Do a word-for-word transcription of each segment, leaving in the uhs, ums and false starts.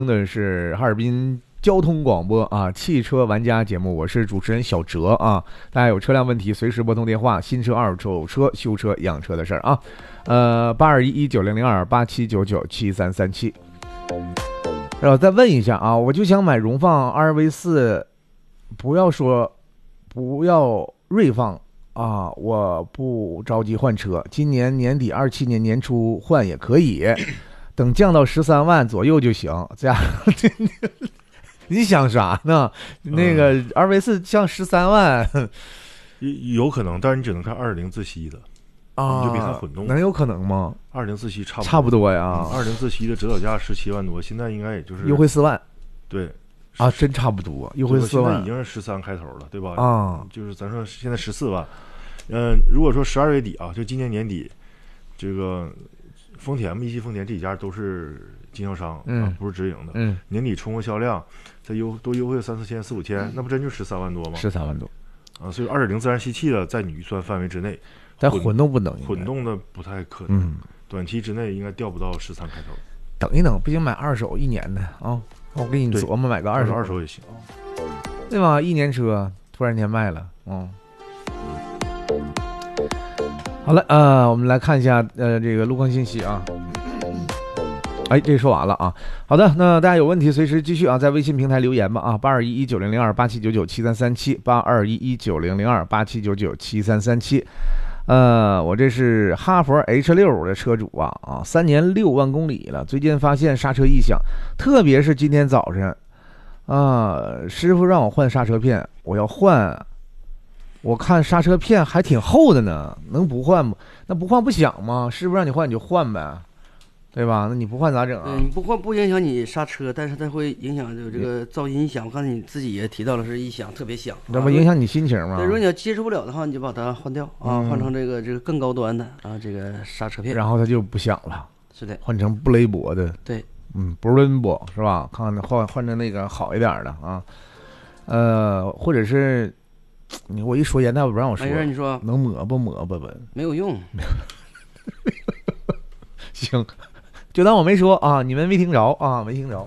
的是哈尔滨交通广播啊，汽车玩家节目，我是主持人小哲啊。大家有车辆问题，随时拨通电话，新车、二手车、修车、养车的事儿啊。呃，八二一一九零零二八七九九七三三七。然后再问一下啊，我就想买荣放 R V 四，不要说不要锐放啊，我不着急换车，今年年底二七年年初换也可以。等降到十三万左右就行，这样你想啥呢？那个 R V 四降十三万， 有可能，但是你只能看二零自吸的啊，你就别看混动。 能有可能吗？ 二零自吸差不多差不多呀。 二零自吸的指导价十七万多，现在应该也就是优惠四万。 对啊，真差不多，优惠四万， 已经是十三开头了，对吧？ 啊， 就是咱说现在十四万。嗯、呃，如果说十二月底啊，就今年年底，这个。丰田、一汽丰田这几家都是经销商， 嗯、 啊，不是直营的。 嗯， 年底冲个销量，再优多优惠三四千、四五千，嗯、那不真就十三万多吗？ 十三万多啊！所以二点零自然吸气的在你预算范围之内， 但混动不能， 混动的不太可能。 嗯， 短期之内应该掉不到十三开头。 等一等，毕竟买二手一年的啊，我给你琢磨买个二手， 二手也行， 对吧？一年车突然间卖了，嗯。好了，呃，我们来看一下，呃，这个路况信息啊。哎，这说完了啊。好的，那大家有问题随时继续啊，在微信平台留言吧啊，八二一一九零零二八七九九七三三七，八二一一九零零二八七九九七三三七。呃，我这是哈佛 H 六 的车主啊啊，三年六万公里了，最近发现刹车异响，特别是今天早晨啊，师傅让我换刹车片，我要换。我看刹车片还挺厚的呢，能不换吗？那不换不响吗？师傅让你换你就换呗，对吧？那你不换咋整啊？ 对，你不换不影响你刹车，但是它会影响就这个噪音响。我看你自己也提到了是异响特别响， 那不影响你心情吗？ 对，如果你要接受不了的话，你就把它换掉啊，嗯、换成这个这个更高端的啊这个刹车片， 然后它就不响了。 是的， 换成布雷博的。 对， 嗯，布伦博是吧？看看换换成那个好一点的啊，呃，或者是。你我一说严大夫不让我说， 没事，你说能抹不抹不闻， 没有用。 行，就当我没说啊，你们没听着啊，没听着。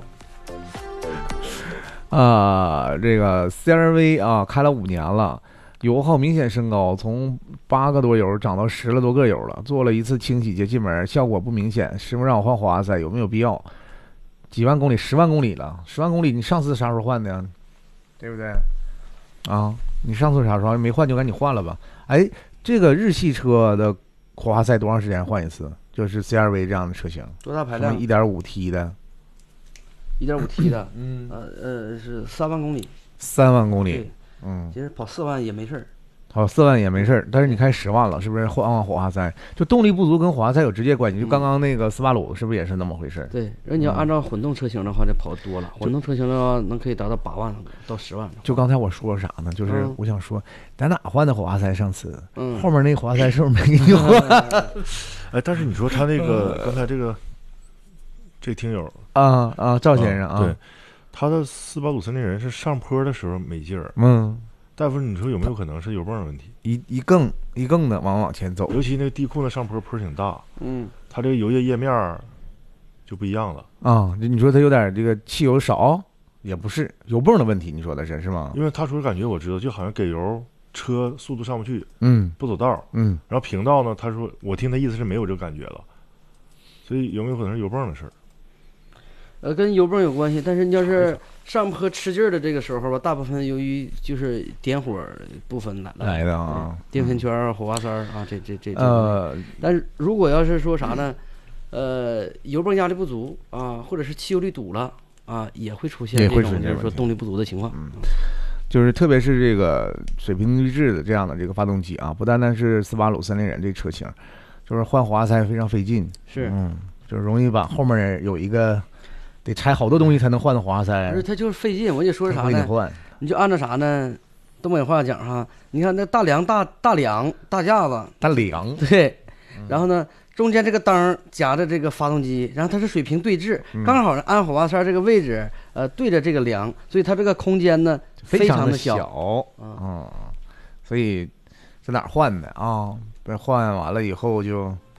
啊，这个 C R V 啊，开了五年了，油耗明显升高，从八个多油涨到十了多个油了。做了一次清洗节气门，效果不明显。师傅让我换活塞，有没有必要？几万公里，十万公里了，十万公里，你上次啥时候换的呀？对不对？啊。你上次啥时候没换就赶紧换了吧？哎，这个日系车的活塞多长时间换一次？就是 C R V 这样的车型， 多大排量？ 一点五 T 的， 一点五 T 的， 嗯， 呃呃是三万公里， 三万公里，嗯， 其实跑四万也没事儿。 跑四万也没事儿，但是你开十万了，是不是换换活塞？就动力不足跟活塞有直接关系。就刚刚那个斯巴鲁是不是也是那么回事？ 对，如果你要按照混动车型的话，就跑多了。混动车型的话，能可以达到八万到十万。 就刚才我说啥呢？就是我想说，在哪换的活塞？上次， 嗯， 后面那活塞是不是没给你换？ 哎，但是你说他那个刚才这个这听友啊啊，赵先生啊， 对，他的斯巴鲁森林人是上坡的时候没劲儿， 嗯。 大夫，你说有没有可能是油泵的问题？ 一一更一更的往往前走， 尤其那个地库那上坡坡挺大， 嗯， 它这个油液液面就不一样了啊。你说它有点这个汽油少，也不是油泵的问题，你说的是是吗？ 因为他说感觉我知道，就好像给油车速度上不去， 嗯， 不走道， 嗯， 然后平道呢，他说我听他意思是没有这个感觉了，所以有没有可能是油泵的事儿？ 呃，跟油泵有关系，但是你要是上坡吃劲儿的这个时候吧，大部分由于就是点火部分来来的啊， 电喷圈、火花塞啊，这这这呃， 但是如果要是说啥呢，呃，油泵压力不足啊，或者是汽油率堵了啊，也会出现这种就是说动力不足的情况。 嗯，就是特别是这个水平对置的这样的这个发动机啊，不单单是斯巴鲁森林人这车型，就是换活塞非常费劲， 是， 嗯，就是容易把后面有一个。得拆好多东西才能换的活塞， 不是它就是费劲。我跟你说啥呢？你就按照啥呢？东北话讲哈，你看那大梁大大梁大架子， 大梁对，然后呢中间这个灯夹着这个发动机，然后它是水平对置， 嗯、 刚好安火花塞这个位置，呃对着这个梁，所以它这个空间呢非常的小， 嗯，嗯所以在哪儿换的啊？不是换完了以后就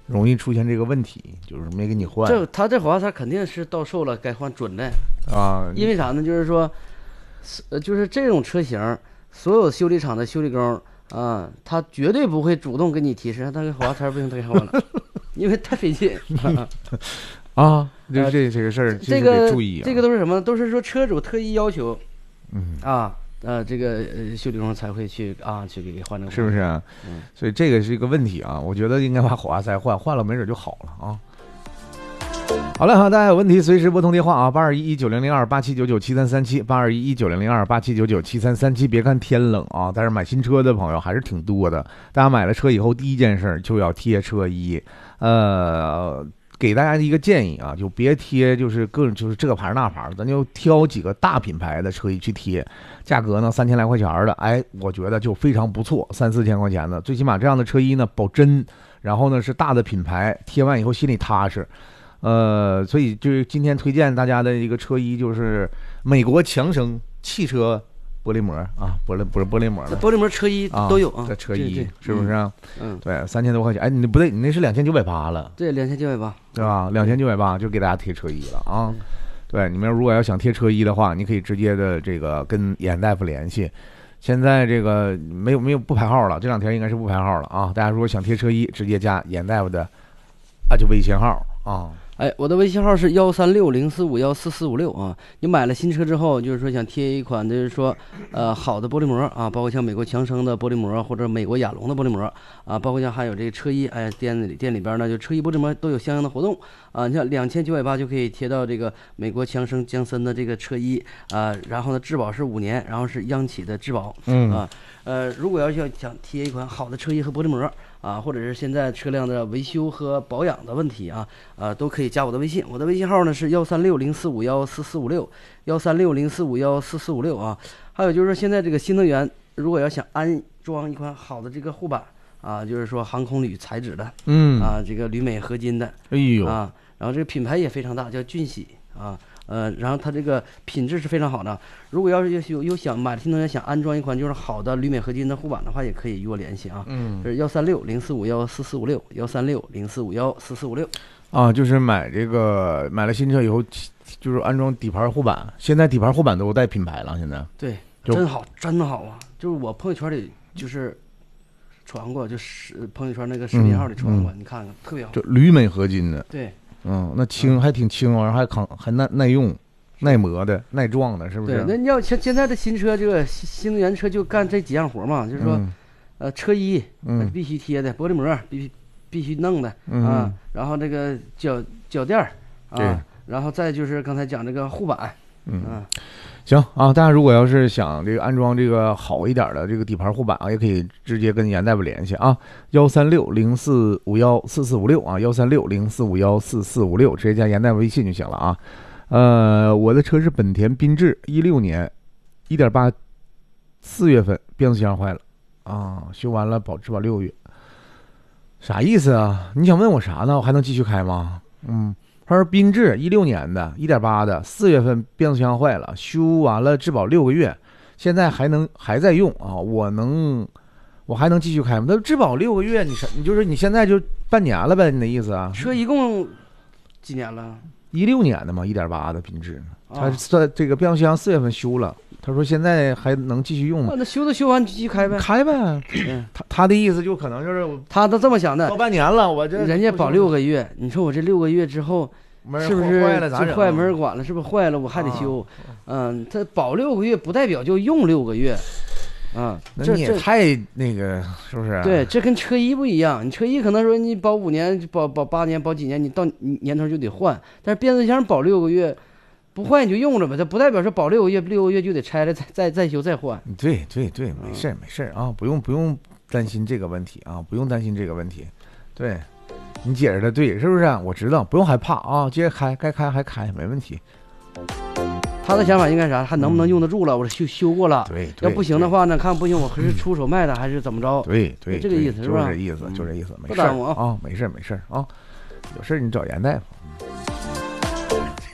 容易出现这个问题，就是没给你换。 这他这火花塞肯定是到售了，该换准的啊。 因为啥呢？就是说，呃，就是这种车型，所有修理厂的修理工啊，他绝对不会主动给你提示，他这火花塞不行，他给换了，因为太费劲。 啊，这这这个事儿， 这个注意、啊， 这个都是什么？都是说车主特意要求， 嗯啊。呃，这个呃修理工才会去啊，去给给换这个， 是不是啊？嗯，所以这个是一个问题啊，我觉得应该把火花塞换，换了没准就好了啊。好了哈，大家有问题随时拨通电话啊，八二一一九零零二八七九九七三三七，八二一一九零零二八七九九七三三七。别看天冷啊，但是买新车的朋友还是挺多的。大家买了车以后，第一件事就要贴车衣，呃。给大家一个建议啊，就别贴，就是各种就是这个牌那牌，咱就挑几个大品牌的车衣去贴，价格呢三千来块钱的，哎，我觉得就非常不错，三四千块钱的，最起码这样的车衣呢保真，然后呢是大的品牌，贴完以后心里踏实。呃，所以就是今天推荐大家的一个车衣，就是美国强生汽车玻璃膜啊，玻璃不是玻璃膜的， 玻璃膜车衣都有啊， 这车衣是不是啊？ 嗯， 对，三千多块钱，哎，你不对，你那是两千九百八了， 对，两千九百八， 对吧？两千九百八就给大家贴车衣了啊。嗯、对，你们如果要想贴车衣的话，你可以直接的这个跟严大夫联系。现在这个没有没有不排号了，这两天应该是不排号了啊。大家如果想贴车衣，直接加严大夫的啊就微信号啊。 哎，我的微信号是幺三六零四五幺四四五六啊。你买了新车之后，就是说想贴一款，就是说，呃，好的玻璃膜啊，包括像美国强生的玻璃膜或者美国亚龙的玻璃膜啊，包括像还有这个车衣，哎，店里店里边呢，就车衣玻璃膜都有相应的活动啊。你像两千九百八就可以贴到这个美国强生江森的这个车衣啊，然后呢质保是五年，然后是央企的质保， 嗯啊，呃，如果要要想贴一款好的车衣和玻璃膜。啊，或者是现在车辆的维修和保养的问题啊，呃，都可以加我的微信。我的微信号呢是幺三六零四五幺四四五六，幺三六零四五幺四四五六啊。还有就是说，现在这个新能源，如果要想安装一款好的这个护板啊，就是说航空铝材质的， 嗯啊，这个铝镁合金的， 哎呦啊，然后这个品牌也非常大，叫俊喜啊。呃，然后它这个品质是非常好的。如果要是有有想买新能源想安装一款就是好的铝镁合金的护板的话，也可以与我联系啊。 嗯， 是幺三六零四五幺四四五六，幺三六零四五幺四四五六。 啊，就是买这个买了新车以后，就是安装底盘护板。现在底盘护板都带品牌了，现在对，真好，真好啊！就是我朋友圈里就是传过，就是朋友圈那个视频号里传过， 嗯嗯、 你看看特别好。 就铝镁合金的。 对。 嗯，那轻还挺轻，然后还扛，还耐耐用、耐磨的、耐撞的，是不是？ 对，那你要像现在的新车，这个新新能源车就干这几样活嘛，就是说， 嗯、 呃，车衣， 嗯， 必须贴的，玻璃膜必须必须弄的、 嗯、 啊，然后这个脚脚垫啊，然后再就是刚才讲这个护板， 嗯。 啊行啊，大家如果要是想这个安装这个好一点的这个底盘护板啊，也可以直接跟严大夫联系啊，幺三六零四五幺四四五六啊，幺三六零四五幺四四五六，直接加严大夫微信就行了啊。呃，我的车是本田缤智，一六年，一点八，四月份变速箱坏了啊，修完了保质保六个月，啥意思啊？你想问我啥呢？我还能继续开吗？嗯。他说缤智一六年的 一点八 的，四月份变速箱坏了，修完了质保六个月，现在还能还在用啊，我能我还能继续开吗？他质保六个月，你你就是你现在就半年了呗，你的意思啊？ 车一共几年了？ 一六年的嘛， 一点八 的缤智，他在这个变速箱四月份修了，他说现在还能继续用吗？ 那修都修完继续开呗， 开呗。他他的意思就可能就是他都这么想的， 到半年了，我这人家保六个月，你说我这六个月之后是不是坏了咋整？ 坏没人管了，是不是坏了我还得修？嗯，他保六个月不代表就用六个月。啊， 那你也太那个是不是？ 对，这跟车衣不一样。你车衣可能说你保五年、保保八年、保几年，你到年头就得换。但是变速箱保六个月，不坏你就用着吧，它不代表说保六个月，六个月就得拆了再再再修再换。 对对对，没事没事啊，不用不用担心这个问题啊，不用担心这个问题。对，你解释的对，是不是？我知道，不用害怕啊，接着开，该开还开，没问题。 他的想法应该啥？还能不能用得住了？我修修过了， 对， 要不行的话呢，看不行，我还是出手卖的，还是怎么着？ 对对， 这个意思是吧？ 就这意思，就这意思，没事啊， 啊，没事没事啊，有事你找严大夫。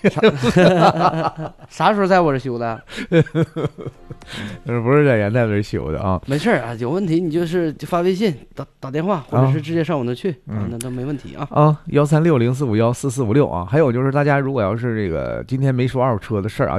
啥时候在我这修的？ 呃，不是在严代这儿修的啊。 没事儿啊，有问题你就是就发微信、打打电话，或者是直接上我那去， 嗯啊，那都没问题啊。 啊，幺三六零四五幺四四五六啊。还有就是大家如果要是这个今天没说二手车的事儿啊。